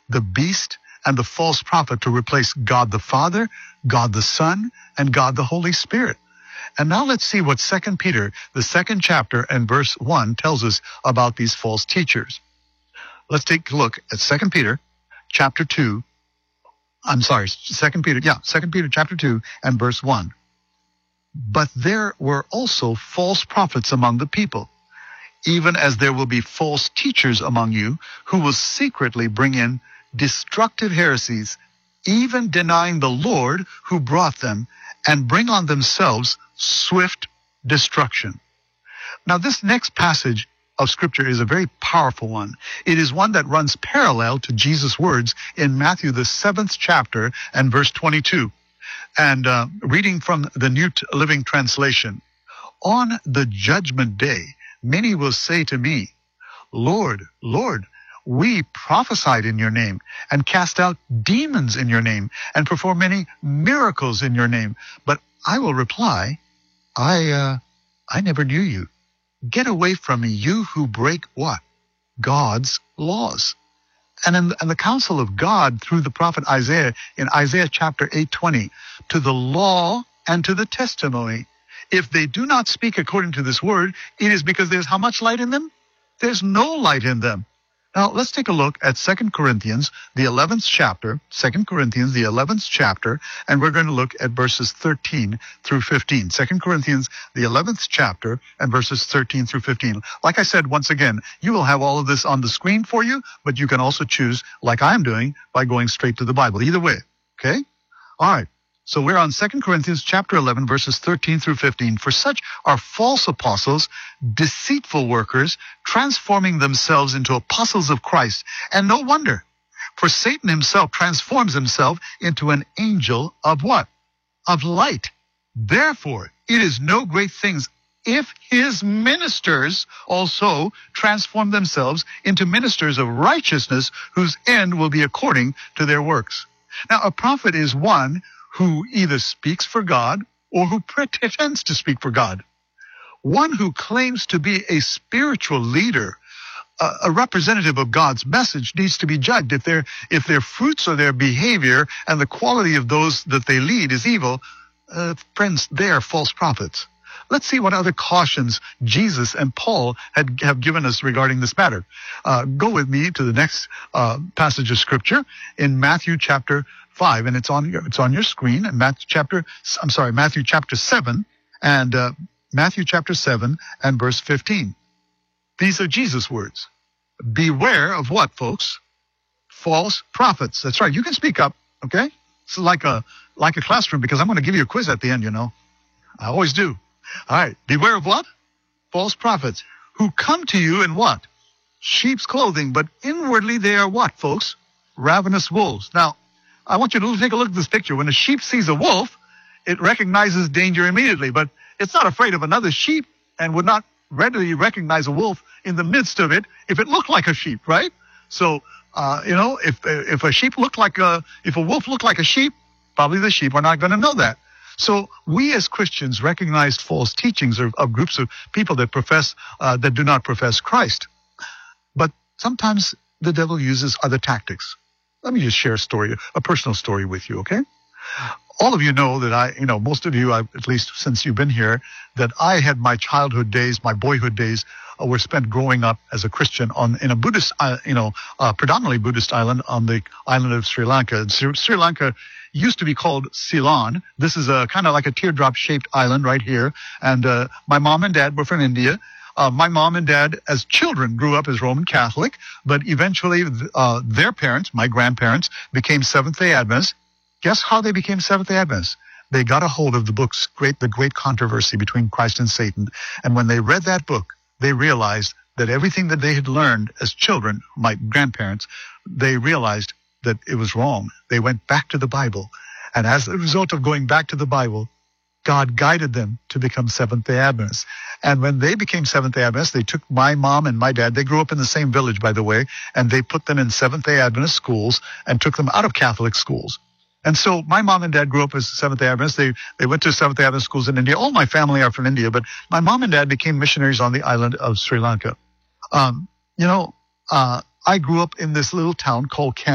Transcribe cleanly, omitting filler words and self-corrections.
the beast, and the false prophet to replace God the Father, God the Son, and God the Holy Spirit. And now let's see what 2 Peter, the 2nd chapter and verse 1 tells us about these false teachers. Let's take a look at 2 Peter chapter 2. 2 Peter chapter 2 and verse 1. But there were also false prophets among the people, even as there will be false teachers among you who will secretly bring in destructive heresies, even denying the Lord who brought them, and bring on themselves swift destruction. Now, this next passage of Scripture is a very powerful one. It is one that runs parallel to Jesus' words in Matthew, the 7th chapter and verse 22. And reading from the New Living Translation, on the judgment day, many will say to me, Lord, Lord, we prophesied in your name and cast out demons in your name and performed many miracles in your name. But I will reply, I never knew you. Get away from me, you who break what? God's laws. And in the counsel of God through the prophet Isaiah, in Isaiah chapter 8:20, to the law and to the testimony, if they do not speak according to this word, it is because there's how much light in them? There's no light in them. Now, let's take a look at 2 Corinthians, the 11th chapter, 2 Corinthians, the 11th chapter, and we're going to look at verses 13 through 15. 2 Corinthians, the 11th chapter, and verses 13 through 15. Like I said, once again, you will have all of this on the screen for you, but you can also choose, like I'm doing, by going straight to the Bible. Either way, okay? All right. So we're on 2 Corinthians chapter 11, verses 13 through 15. For such are false apostles, deceitful workers, transforming themselves into apostles of Christ. And no wonder, for Satan himself transforms himself into an angel of what? Of light. Therefore, it is no great things if his ministers also transform themselves into ministers of righteousness, whose end will be according to their works. Now, a prophet is one who either speaks for God or who pretends to speak for God. One who claims to be a spiritual leader, a representative of God's message, needs to be judged. If their fruits or their behavior and the quality of those that they lead is evil, friends, they are false prophets. Let's see what other cautions Jesus and Paul have given us regarding this matter. Go with me to the next passage of Scripture in Matthew chapter 5, and it's on your screen. And Matthew chapter 7 and Matthew chapter 7 and verse 15. These are Jesus' words. Beware of what, folks? False prophets. That's right. You can speak up. Okay. It's like a classroom, because I'm going to give you a quiz at the end. You know, I always do. All right. Beware of what? False prophets who come to you in what? Sheep's clothing, but inwardly they are what, folks? Ravenous wolves. Now, I want you to take a look at this picture. When a sheep sees a wolf, it recognizes danger immediately, but it's not afraid of another sheep and would not readily recognize a wolf in the midst of it if it looked like a sheep, right? So, if a wolf looked like a sheep, probably the sheep are not going to know that. So we as Christians recognize false teachings of groups of people that that do not profess Christ. But sometimes the devil uses other tactics. Let me just share a personal story with you, okay? All of you know that most of you, at least since you've been here, that I had my childhood days, my boyhood days, were spent growing up as a Christian in a Buddhist, predominantly Buddhist island on the island of Sri Lanka. And Sri Lanka used to be called Ceylon. This is a kind of like a teardrop-shaped island right here. And my mom and dad were from India. My mom and dad, as children, grew up as Roman Catholic, but eventually their parents, my grandparents, became Seventh-day Adventists. Guess how they became Seventh-day Adventists? They got a hold of the books, the Great Controversy between Christ and Satan. And when they read that book, they realized that everything that they had learned as children, my grandparents, they realized that it was wrong. They went back to the Bible. And as a result of going back to the Bible, God guided them to become Seventh-day Adventists. And when they became Seventh-day Adventists, they took my mom and my dad. They grew up in the same village, by the way, and they put them in Seventh-day Adventist schools and took them out of Catholic schools. And so my mom and dad grew up as Seventh-day Adventists. They went to Seventh-day Adventist schools in India. All my family are from India, but my mom and dad became missionaries on the island of Sri Lanka. I grew up in this little town called